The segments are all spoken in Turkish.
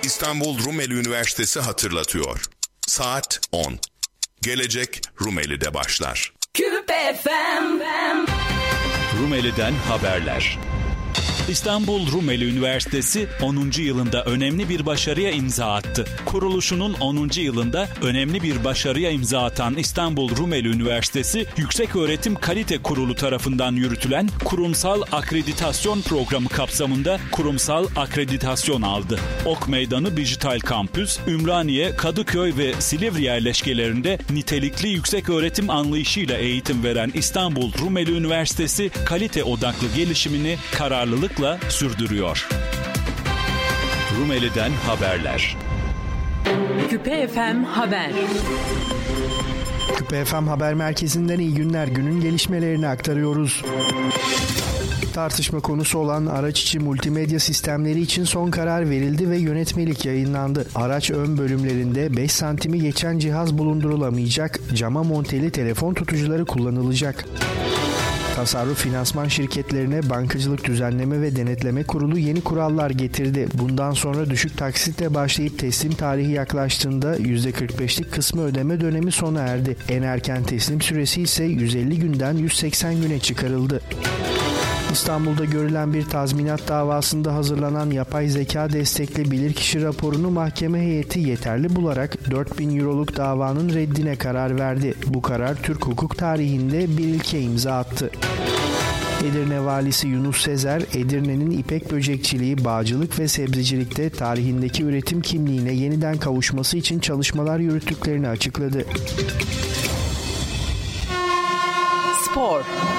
İstanbul Rumeli Üniversitesi hatırlatıyor. Saat 10. Gelecek Rumeli'de başlar. Küpe FM. Rumeli'den haberler. İstanbul Rumeli Üniversitesi 10. yılında önemli bir başarıya imza attı. Kuruluşunun 10. yılında önemli bir başarıya imza atan İstanbul Rumeli Üniversitesi, Yükseköğretim Kalite Kurulu tarafından yürütülen kurumsal akreditasyon programı kapsamında kurumsal akreditasyon aldı. Ok Meydanı Dijital Kampüs, Ümraniye, Kadıköy ve Silivri yerleşkelerinde nitelikli yükseköğretim anlayışıyla eğitim veren İstanbul Rumeli Üniversitesi, kalite odaklı gelişimini kararlılıkla sürdürüyor. Rumeli'den haberler. Küpe FM Haber. Küpe FM Haber Merkezi'nden iyi günler. Günün gelişmelerini aktarıyoruz. Tartışma konusu olan araç içi multimedya sistemleri için son karar verildi ve yönetmelik yayınlandı. Araç ön bölümlerinde 5 santimi geçen cihaz bulundurulamayacak, cama monteli telefon tutucuları kullanılacak. Tasarruf finansman şirketlerine Bankacılık Düzenleme ve Denetleme Kurulu yeni kurallar getirdi. Bundan sonra düşük taksitle başlayıp teslim tarihi yaklaştığında %45'lik kısmı ödeme dönemi sona erdi. En erken teslim süresi ise 150 günden 180 güne çıkarıldı. İstanbul'da görülen bir tazminat davasında hazırlanan yapay zeka destekli bilirkişi raporunu mahkeme heyeti yeterli bularak 4.000 euroluk davanın reddine karar verdi. Bu karar Türk hukuk tarihinde bir ilke imza attı. Edirne Valisi Yunus Sezer, Edirne'nin ipek böcekçiliği, bağcılık ve sebzecilikte tarihindeki üretim kimliğine yeniden kavuşması için çalışmalar yürüttüklerini açıkladı. Spor.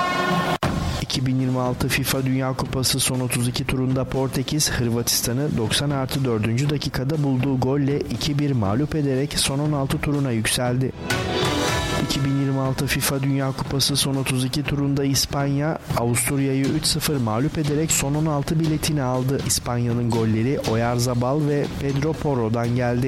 2026 FIFA Dünya Kupası son 32 turunda Portekiz, Hırvatistan'ı 90+4. dakikada bulduğu golle 2-1 mağlup ederek son 16 turuna yükseldi. 2026 FIFA Dünya Kupası son 32 turunda İspanya, Avusturya'yı 3-0 mağlup ederek son 16 biletini aldı. İspanya'nın golleri Oyarzabal ve Pedro Porro'dan geldi.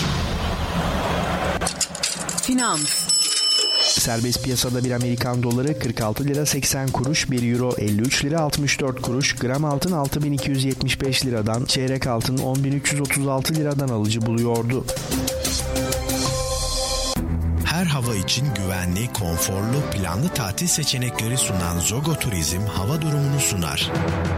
Finans. Serbest piyasada bir Amerikan doları 46 lira 80 kuruş, 1 euro 53 lira 64 kuruş, gram altın 6275 liradan, çeyrek altın 10336 liradan alıcı buluyordu. Her hava için güvenli, konforlu, planlı tatil seçenekleri sunan Zogo Turizm hava durumunu sunar.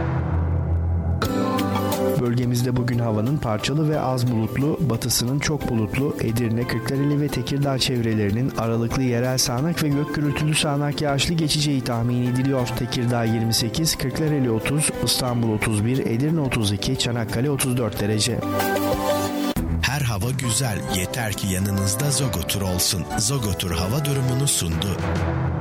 Bölgemizde bugün havanın parçalı ve az bulutlu, batısının çok bulutlu, Edirne, Kırklareli ve Tekirdağ çevrelerinin aralıklı yerel sağanak ve gök gürültülü sağanak yağışlı geçeceği tahmin ediliyor. Tekirdağ 28, Kırklareli 30, İstanbul 31, Edirne 32, Çanakkale 34 derece. Her hava güzel, yeter ki yanınızda Zogo Tur olsun. Zogo Tur hava durumunu sundu.